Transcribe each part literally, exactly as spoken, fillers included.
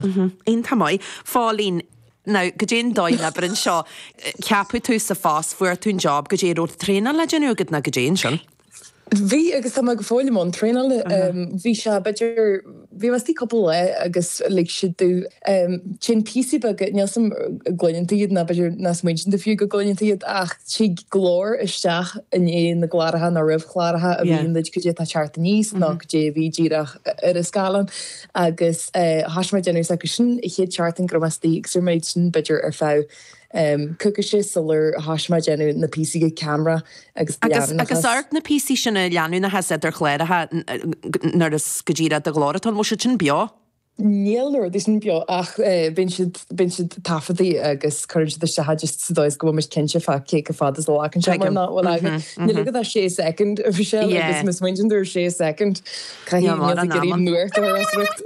Un tamai, fálín now go dén dáile bar an seo ceapú tú sa fás fuair tún job go dé rót tréna le genú go na go dén sin. Bhí agus tá go fáil món tréna bhí se beidir bhí was tí couple le agus le si dú sin píí bag ne sam gluintíad na beidir nas muin de fiú go gluintíad ach si glór isteach in é na gláirithe na rih chláirithe a bhíon go dé tá charta níos nach dé bhí ddíireach ar a scálan agus hasismid genú a sin i chéad charting gromastí gur méid sin beidir ar fá. Um, Cúca sé solar hasma genú na P C camera agus agus art na P C sinna leanú na has idir chléirethe nar is go ddíra a glóratá mu sin beá. Nílúir dís sin beá ach bin si tafadaí agus chuir de se just sadáis go mis cinse fa cé a fad is láchan se náhil agan. Ní legad a sé second a bhí sé agus mis muintir sé second Caí gurí nuirt a rasrucht.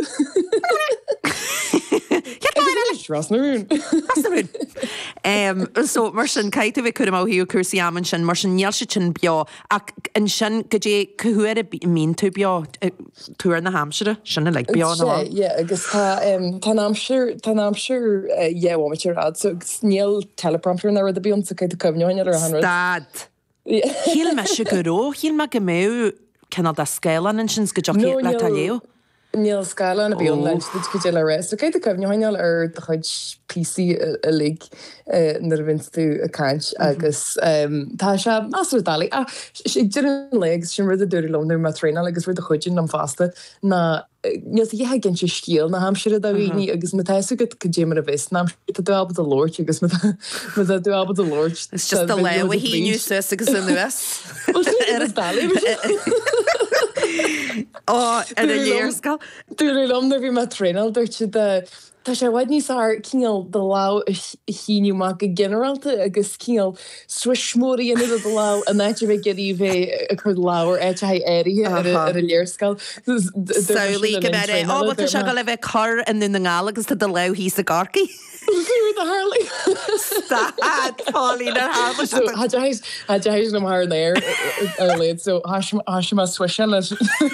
Rasnaún. Um, so mar sin caiite bheith chum áhíú cuasaí amman sin mar sin neal si sin beá ach an sin go dé chuhuiir a mín tú beá túair na Hampshire sinna le beá ná. agus tá amsir tá amsir dhéhhaimitir ad so sníal teleprompter na rud a bíon sa caiite cumneáin ar hanra. Stad. Híal me se go ró, híal me go mé cena a scélan an sin go joí le taléo. Níl scala na bíon le go le rest. So céit a cumneáineal ar de chuid P C a lig nar vinst tú a cant agus tá se asú dalí. sé dé legs sin rud a dúir lomnar má tréna agus rud a chuidin am fásta na Níos dhé gin sé scíal na Hampshire a bhíní agus me teú go go dé mar a bhís ná tú abad a Lord agus tú abad a Lord. It's just the le a híú sus agus in nuas. dalí. Á ar a léirscal. Dúir lomnar bhí má trénal dúirt si de Tá sé bhaid níos ar cíal de lá híniu má go generalta agus cíal swismóí in a lá a neidir bheith geí bheith a chud láir éit ha éirithe ar a léirscal. Saolí go bheith ábata se go le bheith car in na ngála agus tá de le hí a garcaí. Fiú a Harley. Stad fáí na Harley. So ha deis na mar léir ar léad so has má swiise le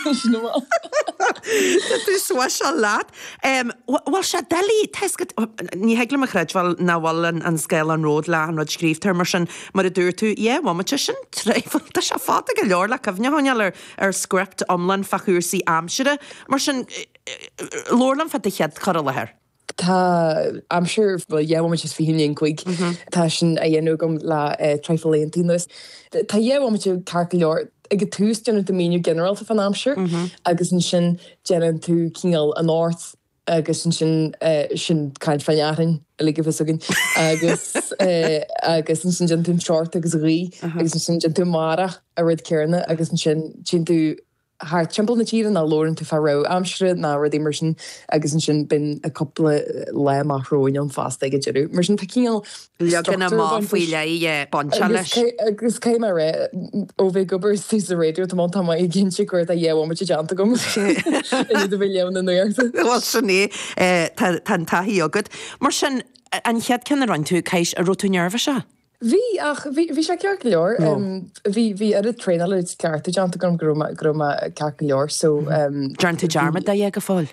Tú swiise láat. Bhil se delí teiscad ní heagla a chreidhil náhil an scéil an ród le an rud scríbtar mar sin mar a dúir tú é bhhaimete sin tréfil tá se fáta go leor le cumhneáineal ar script omlan fachuúsaí amsire mar sin lórlan fa chead chu lethir. Tá am sure bhfuil dhéhhaimiid is fihéon chuig tá sin a dhéanú gom le trifleontínas. Tá dhéhhaimiid carca leor ag túús deanna do míú generalta fan amsir agus an sin deanan tú cíal an áirt agus sin sin sin caiint fannearin a le go agin agus agus sin sin tú seart agus rí agus sin sin tú mara a rid cearna agus sin sin tú haar timpel na tíre na loren tú farrá amsre na rudí mar sin agus sin bin a couple le marróin an fast ige jeú mar sin pecíal legan má fuiile boncha leis agus céim ré ó bheith gobar sí a réú tá mátá mai ginn si chuir a dhéh me deanta gom do bhí lean na nuirta. Bhil sinné tan taí agad mar sin an chead cin ran tú céis a rotú nearfa se. Bhí ach bhí sé cear leor bhí bhí ar a trénal is ceart deanta gom groma groma cear leor so Dean tú dearmad a dhé go fáil.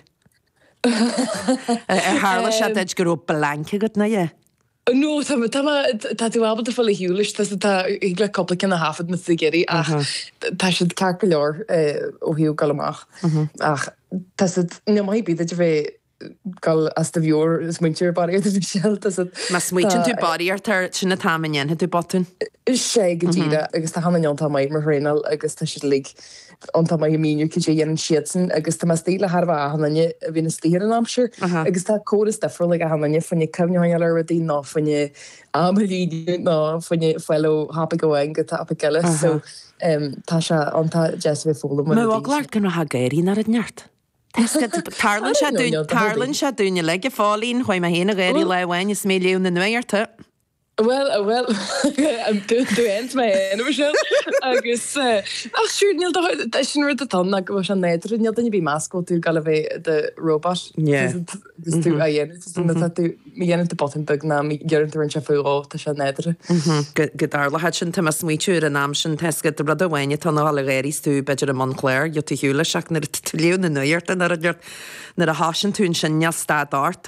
Harla se deid gur ó blanca go na dhé. No, tá tú abal a fáil hiúlis tá ag le coppla cin na hafad na géirí ach tá si cear leor ó hiú galach ach tá na mai bíad a bheith gal as de bheor is muintir bar é se. Mas muiten tú barí ar tar sinna táin tú botún? Is sé go tíide agus tá haman tá maid mar rénal agus tá si lig antá mai míú chu sé dhéan siadsan agus tá stíle Harbh hanne a bhína stíir an amsir agus tá códas defriú le a hanne fanne cemneáil ar a dí ná fanne amlíú ná fanne foiile hapa gohain go tá geile so tá se antá jazz bh fóla. Má gláir gan ha gaiirí ar a neart. Tarlan se Tarlan se dúine le a fálín chuim a héna réirí lehhain is mé leún na nuirta. Well well du ent mé en se agus siúrníil sin ru atá a go an néidir níl daine bí máscó tú gal bhéh de robot tú a dhéanú tú dhéanam de botin bug ná ggéann an se fúá tá se néidir. Godar le sin te smíúr an am sin teca de brad ahhaine tá ála réirí tú beidir a Montclair, jo tú hiúla seach nar tú leún na nuirt an ar a na a hásin tún sin neal stadart